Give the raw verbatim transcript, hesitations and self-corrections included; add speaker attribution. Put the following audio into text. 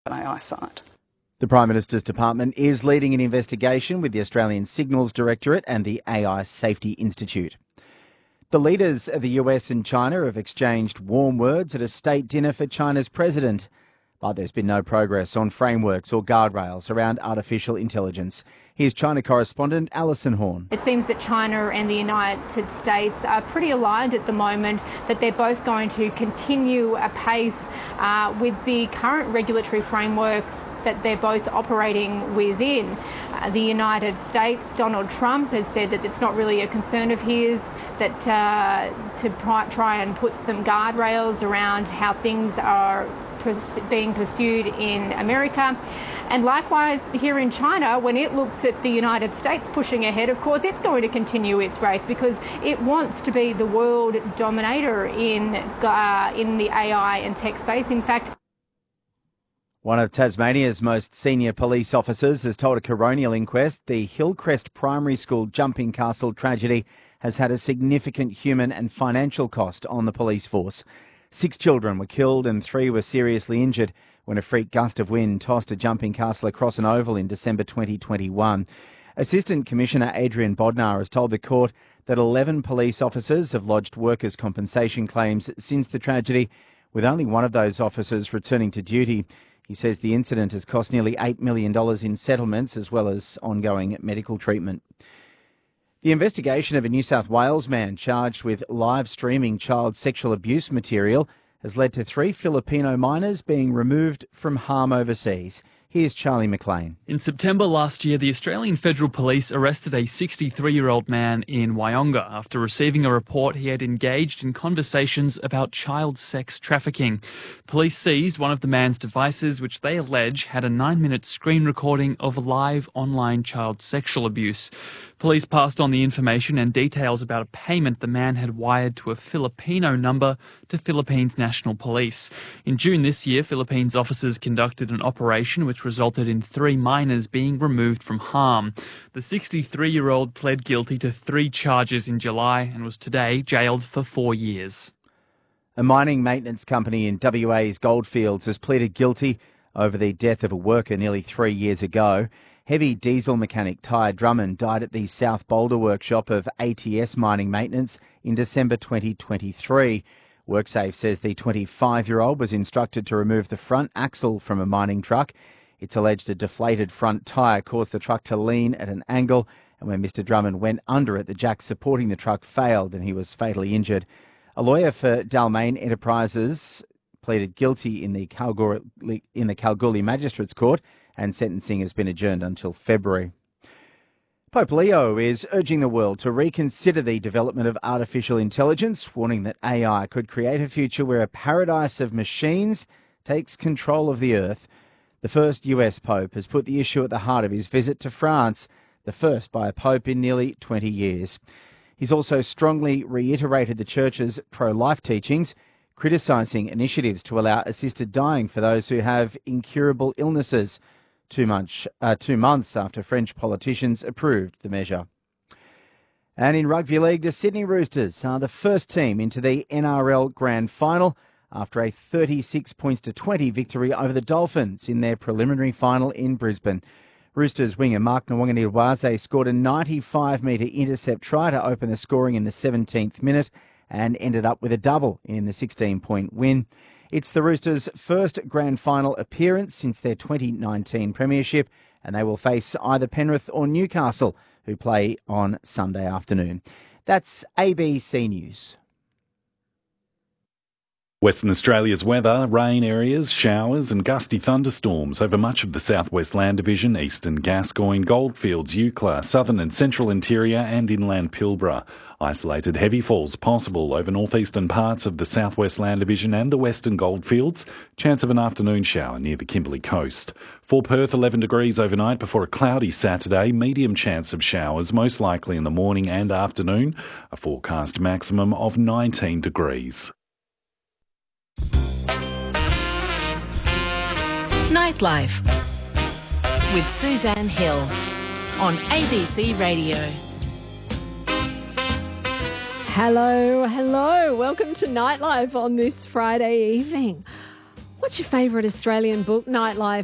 Speaker 1: an A I site.
Speaker 2: The Prime Minister's Department is leading an investigation with the Australian Signals Directorate and the A I Safety Institute. The leaders of the U S and China have exchanged warm words at a state dinner for China's president, but there's been no progress on frameworks or guardrails around artificial intelligence. Here's China correspondent Alison Horn.
Speaker 3: It seems that China and the United States are pretty aligned at the moment that they're both going to continue apace uh, with the current regulatory frameworks that they're both operating within. Uh, the United States, Donald Trump has said that it's not really a concern of his, that uh, to try and put some guardrails around how things are being pursued in America. And likewise here in China, when it looks at the United States pushing ahead, of course it's going to continue its race because it wants to be the world dominator in uh, in the A I and tech space. In fact,
Speaker 2: one of Tasmania's most senior police officers has told a coronial inquest the Hillcrest Primary School jumping castle tragedy has had a significant human and financial cost on the police force. Six children were killed and three were seriously injured when a freak gust of wind tossed a jumping castle across an oval in December twenty twenty-one. Assistant Commissioner Adrian Bodnar has told the court that eleven police officers have lodged workers' compensation claims since the tragedy, with only one of those officers returning to duty. He says the incident has cost nearly eight million dollars in settlements as well as ongoing medical treatment. The investigation of a New South Wales man charged with live streaming child sexual abuse material has led to three Filipino minors being removed from harm overseas. Here's Charlie McLean.
Speaker 4: In September last year, the Australian Federal Police arrested a sixty-three-year-old man in Wyonga after receiving a report he had engaged in conversations about child sex trafficking. Police seized one of the man's devices, which they allege had a nine-minute screen recording of live online child sexual abuse. Police passed on the information and details about a payment the man had wired to a Filipino number to Philippines National Police. In June this year, Philippines officers conducted an operation which resulted in three minors being removed from harm. The sixty-three-year-old pled guilty to three charges in July and was today jailed for four years.
Speaker 2: A mining maintenance company in W A's Goldfields has pleaded guilty over the death of a worker nearly three years ago. Heavy diesel mechanic Ty Drummond died at the South Boulder workshop of A T S Mining Maintenance in December twenty twenty-three. WorkSafe says the twenty-five-year-old was instructed to remove the front axle from a mining truck. It's alleged a deflated front tyre caused the truck to lean at an angle, and when Mister Drummond went under it, the jack supporting the truck failed and he was fatally injured. A lawyer for Dalmain Enterprises pleaded guilty in the Kalgoorlie, in the Kalgoorlie Magistrates Court, and sentencing has been adjourned until February. Pope Leo is urging the world to reconsider the development of artificial intelligence, warning that A I could create a future where a paradise of machines takes control of the earth. The first U S Pope has put the issue at the heart of his visit to France, the first by a Pope in nearly twenty years. He's also strongly reiterated the Church's pro-life teachings, criticising initiatives to allow assisted dying for those who have incurable illnesses, two, months, uh, two months after French politicians approved the measure. And in rugby league, the Sydney Roosters are the first team into the N R L Grand Final after a thirty-six points to twenty victory over the Dolphins in their preliminary final in Brisbane. Roosters winger Mark Nwanganiwaze scored a ninety-five metre intercept try to open the scoring in the seventeenth minute and ended up with a double in the sixteen-point win. It's the Roosters' first grand final appearance since their twenty nineteen premiership, and they will face either Penrith or Newcastle, who play on Sunday afternoon. That's A B C News.
Speaker 5: Western Australia's weather, rain areas, showers and gusty thunderstorms over much of the Southwest Land Division, Eastern Gascoyne, Goldfields, Eucla, Southern and Central Interior and Inland Pilbara. Isolated heavy falls possible over northeastern parts of the Southwest Land Division and the Western Goldfields. Chance of an afternoon shower near the Kimberley coast. For Perth, eleven degrees overnight before a cloudy Saturday. Medium chance of showers, most likely in the morning and afternoon. A forecast maximum of nineteen degrees.
Speaker 6: Nightlife with Suzanne Hill on A B C Radio.
Speaker 7: Hello, hello. Welcome to Nightlife on this Friday evening.
Speaker 1: What's your favourite Australian book nightlife?